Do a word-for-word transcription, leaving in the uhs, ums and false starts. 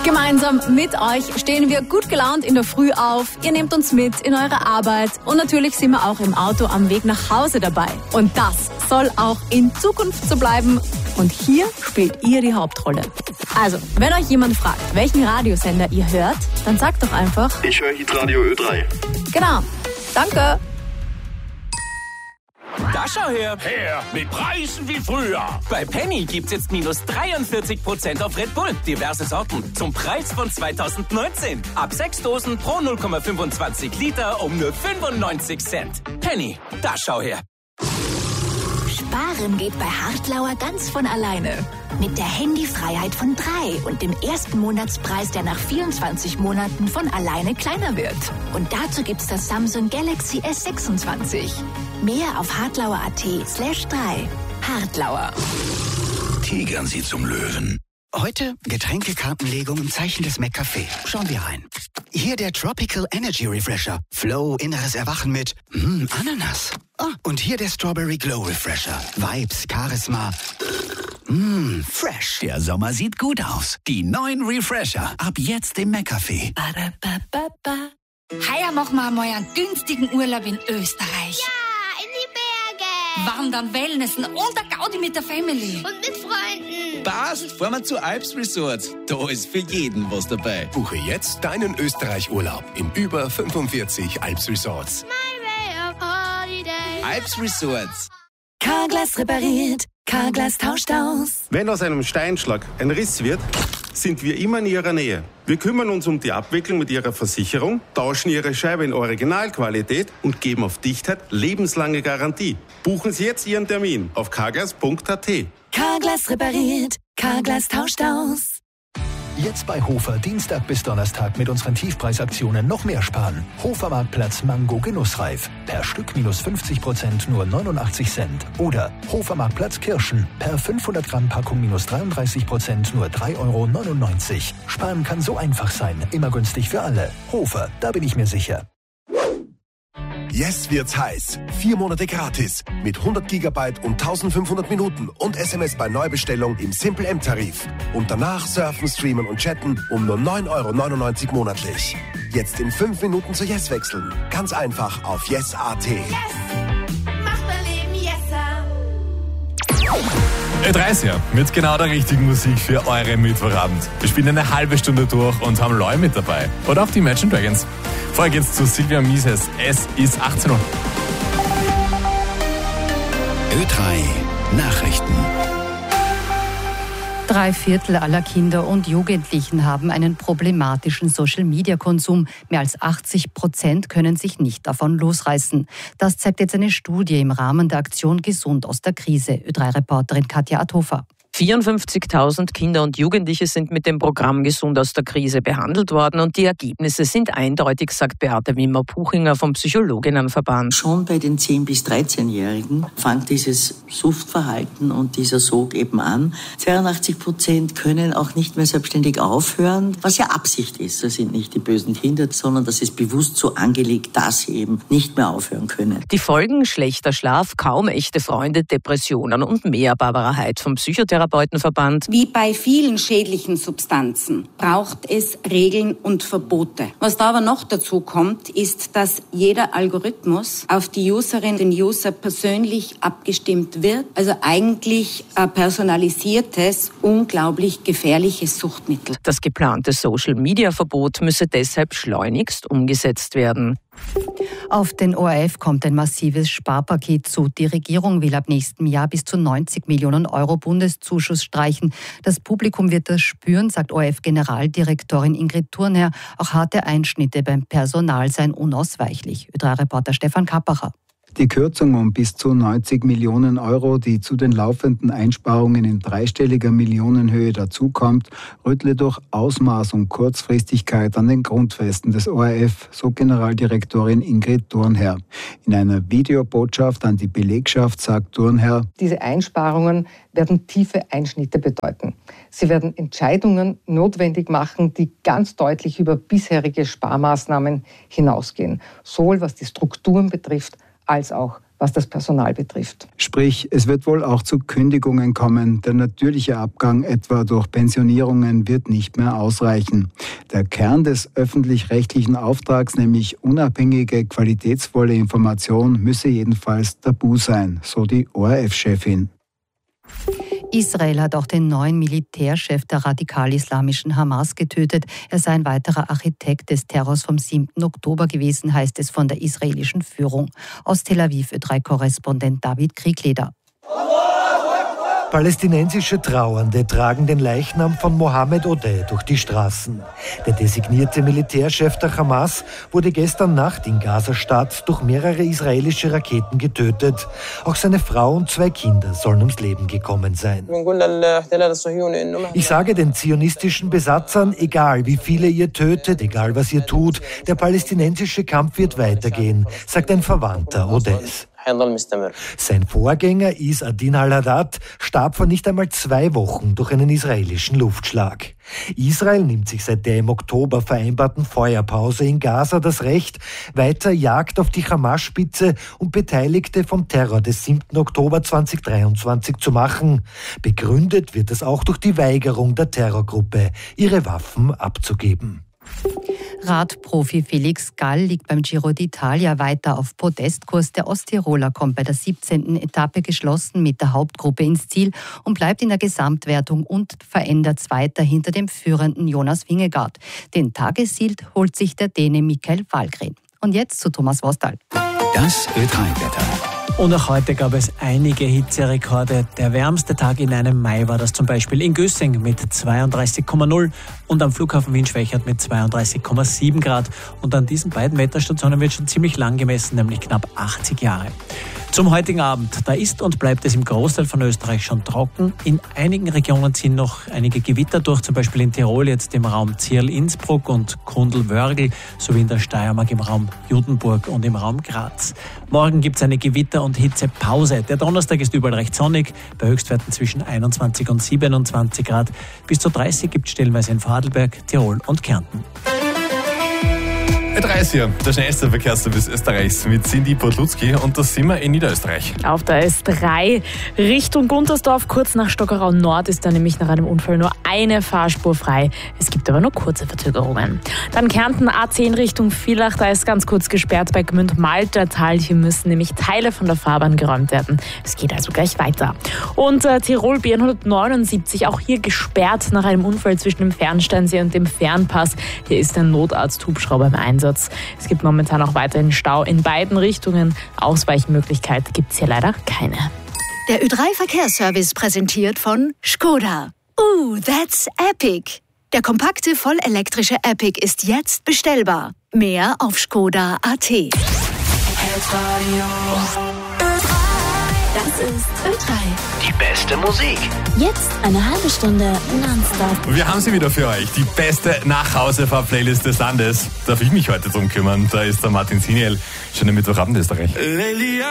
Gemeinsam mit euch stehen wir gut gelaunt in der Früh auf. Ihr nehmt uns mit in eure Arbeit und natürlich sind wir auch im Auto am Weg nach Hause dabei. Und das soll auch in Zukunft so bleiben. Und hier spielt ihr die Hauptrolle. Also, wenn euch jemand fragt, welchen Radiosender ihr hört, dann sagt doch einfach: Ich höre Hitradio Ö drei. Genau. Danke. Da schau her. Her, mit Preisen wie früher. Bei Penny gibt's jetzt minus dreiundvierzig Prozent auf Red Bull. Diverse Sorten. Zum Preis von zweitausendneunzehn. Ab sechs Dosen pro null Komma fünfundzwanzig Liter um nur fünfundneunzig Cent. Penny, da schau her. Sparen geht bei Hartlauer ganz von alleine. Mit der Handyfreiheit von drei und dem ersten Monatspreis, der nach vierundzwanzig Monaten von alleine kleiner wird. Und dazu gibt's das Samsung Galaxy S sechsundzwanzig. Mehr auf hartlauer.at slash drei. Hartlauer. Tigern Sie zum Löwen. Heute Getränkekartenlegung im Zeichen des McCafé. Schauen wir rein. Hier der Tropical Energy Refresher. Flow, inneres Erwachen mit mm, Ananas. Ah, und hier der Strawberry Glow Refresher. Vibes, Charisma. Mmm, fresh. Der Sommer sieht gut aus. Die neuen Refresher. Ab jetzt im McCafé. Heuer machen wir einmal einen günstigen Urlaub in Österreich. Ja, in die Berge. Wandern, Wellnessen und der Gaudi mit der Family. Und mit Freunden. Passt, fahren wir zu Alps Resorts. Da ist für jeden was dabei. Buche jetzt deinen Österreich-Urlaub in über fünfundvierzig Alps Resorts. My way of holiday. Alps Resorts. Carglass repariert, Carglass tauscht aus. Wenn aus einem Steinschlag ein Riss wird, sind wir immer in Ihrer Nähe. Wir kümmern uns um die Abwicklung mit Ihrer Versicherung, tauschen Ihre Scheibe in Originalqualität und geben auf Dichtheit lebenslange Garantie. Buchen Sie jetzt Ihren Termin auf carglass punkt a t. Carglass repariert, Carglass tauscht aus. Jetzt bei Hofer Dienstag bis Donnerstag mit unseren Tiefpreisaktionen noch mehr sparen. Hofer Marktplatz Mango Genussreif. Per Stück minus fünfzig Prozent nur neunundachtzig Cent. Oder Hofer Marktplatz Kirschen. Per fünfhundert Gramm Packung minus dreiunddreißig Prozent nur drei Euro neunundneunzig. Sparen kann so einfach sein. Immer günstig für alle. Hofer, da bin ich mir sicher. Yes wird's heiß. Vier Monate gratis. Mit hundert Gigabyte und eintausendfünfhundert Minuten und S M S bei Neubestellung im Simple M-Tarif. Und danach surfen, streamen und chatten um nur neun Euro neunundneunzig monatlich. Jetzt in fünf Minuten zu Yes wechseln. Ganz einfach auf yes punkt a t. Yes. Macht mein Leben yesser. Ö dreißig mit genau der richtigen Musik für eure Mittwochabend. Wir spielen eine halbe Stunde durch und haben Loy mit dabei. Oder auch die Imagine Dragons. Vorher geht's zu Silvia Mises. Es ist achtzehn Uhr. Ö drei Nachrichten. Drei Viertel aller Kinder und Jugendlichen haben einen problematischen Social-Media-Konsum. Mehr als achtzig Prozent können sich nicht davon losreißen. Das zeigt jetzt eine Studie im Rahmen der Aktion Gesund aus der Krise. Ö drei Reporterin Katja Athofer. vierundfünfzigtausend Kinder und Jugendliche sind mit dem Programm Gesund aus der Krise behandelt worden und die Ergebnisse sind eindeutig, sagt Beate Wimmer-Puchinger vom Psychologinnenverband. Schon bei den zehn- bis dreizehnjährigen fängt dieses Suchtverhalten und dieser Sog eben an. zweiundachtzig Prozent können auch nicht mehr selbstständig aufhören, was ja Absicht ist. Das sind nicht die bösen Kinder, sondern das ist bewusst so angelegt, dass sie eben nicht mehr aufhören können. Die Folgen: schlechter Schlaf, kaum echte Freunde, Depressionen und mehr. Barbara Heid vom Psychotherapeutenverband. Wie bei vielen schädlichen Substanzen braucht es Regeln und Verbote. Was da aber noch dazu kommt, ist, dass jeder Algorithmus auf die Userin, den User persönlich abgestimmt wird. Also eigentlich ein personalisiertes, unglaublich gefährliches Suchtmittel. Das geplante Social-Media-Verbot müsse deshalb schleunigst umgesetzt werden. Auf den O R F kommt ein massives Sparpaket zu. Die Regierung will ab nächstem Jahr bis zu neunzig Millionen Euro Bundeszuschuss streichen. Das Publikum wird das spüren, sagt O R F-Generaldirektorin Ingrid Thurnherr. Auch harte Einschnitte beim Personal seien unausweichlich. Ö drei Reporter Stefan Kappacher. Die Kürzung um bis zu neunzig Millionen Euro, die zu den laufenden Einsparungen in dreistelliger Millionenhöhe dazukommt, rüttle durch Ausmaß und Kurzfristigkeit an den Grundfesten des O R F, so Generaldirektorin Ingrid Thurnherr. In einer Videobotschaft an die Belegschaft sagt Thurnherr: Diese Einsparungen werden tiefe Einschnitte bedeuten. Sie werden Entscheidungen notwendig machen, die ganz deutlich über bisherige Sparmaßnahmen hinausgehen, sowohl was die Strukturen betrifft, als auch was das Personal betrifft. Sprich, es wird wohl auch zu Kündigungen kommen. Der natürliche Abgang etwa durch Pensionierungen wird nicht mehr ausreichen. Der Kern des öffentlich-rechtlichen Auftrags, nämlich unabhängige, qualitätsvolle Information, müsse jedenfalls tabu sein, so die O R F-Chefin. Israel hat auch den neuen Militärchef der radikal-islamischen Hamas getötet. Er sei ein weiterer Architekt des Terrors vom siebten Oktober gewesen, heißt es von der israelischen Führung. Aus Tel Aviv Ö drei Korrespondent David Kriegleder. Palästinensische Trauernde tragen den Leichnam von Mohammed Odeh durch die Straßen. Der designierte Militärchef der Hamas wurde gestern Nacht in Gaza-Stadt durch mehrere israelische Raketen getötet. Auch seine Frau und zwei Kinder sollen ums Leben gekommen sein. Ich sage den zionistischen Besatzern, egal wie viele ihr tötet, egal was ihr tut, der palästinensische Kampf wird weitergehen, sagt ein Verwandter Odehs. Sein Vorgänger Is Adin al-Haddad starb vor nicht einmal zwei Wochen durch einen israelischen Luftschlag. Israel nimmt sich seit der im Oktober vereinbarten Feuerpause in Gaza das Recht, weiter Jagd auf die Hamas-Spitze und Beteiligte vom Terror des siebten Oktober zweitausenddreiundzwanzig zu machen. Begründet wird es auch durch die Weigerung der Terrorgruppe, ihre Waffen abzugeben. Radprofi Felix Gall liegt beim Giro d'Italia weiter auf Podestkurs. Der Osttiroler kommt bei der siebzehnten Etappe geschlossen mit der Hauptgruppe ins Ziel und bleibt in der Gesamtwertung und verändert Zweiter hinter dem führenden Jonas Vingegaard. Den Tagessieg holt sich der Däne Mikael Wahlgren. Und jetzt zu Thomas Wostal. Das Ö drei Wetter. Und auch heute gab es einige Hitzerekorde. Der wärmste Tag in einem Mai war das zum Beispiel in Gössing mit zweiunddreißig Komma null und am Flughafen Wien-Schwächert mit zweiunddreißig Komma sieben Grad. Und an diesen beiden Wetterstationen wird schon ziemlich lang gemessen, nämlich knapp achtzig Jahre. Zum heutigen Abend, da ist und bleibt es im Großteil von Österreich schon trocken. In einigen Regionen ziehen noch einige Gewitter durch, zum Beispiel in Tirol jetzt im Raum Zierl-Innsbruck und Kundl-Wörgl, sowie in der Steiermark im Raum Judenburg und im Raum Graz. Morgen gibt es eine Gewitter- und Hitzepause. Der Donnerstag ist überall recht sonnig, bei Höchstwerten zwischen einundzwanzig und siebenundzwanzig Grad. Bis zu dreißig gibt es stellenweise in Vorarlberg, Tirol und Kärnten. Ö drei ist hier, der schnellste Verkehrsservice Österreichs mit Cindy Podlutzki und da sind wir in Niederösterreich. Auf der S drei Richtung Guntersdorf, kurz nach Stockerau Nord, ist da nämlich nach einem Unfall nur eine Fahrspur frei. Es gibt aber nur kurze Verzögerungen. Dann Kärnten A zehn Richtung Villach, da ist ganz kurz gesperrt bei Gmünd-Maltertal. Hier müssen nämlich Teile von der Fahrbahn geräumt werden. Es geht also gleich weiter. Und äh, Tirol B hundertneunundsiebzig, auch hier gesperrt nach einem Unfall zwischen dem Fernsteinsee und dem Fernpass. Hier ist ein Notarzt-Hubschrauber im Einsatz. Es gibt momentan auch weiterhin Stau in beiden Richtungen. Ausweichmöglichkeit gibt es hier leider keine. Der Ö drei Verkehrsservice präsentiert von Skoda. Ooh, that's epic. Der kompakte, vollelektrische Epic ist jetzt bestellbar. Mehr auf skoda punkt at. Das ist Ö drei. Die beste Musik. Jetzt eine halbe Stunde nonstop. Wir haben sie wieder für euch, die beste Nachhausefahr-Playlist des Landes. Darf ich mich heute drum kümmern? Da ist der Martin Siniel, schönen Mittwochabend Österreich.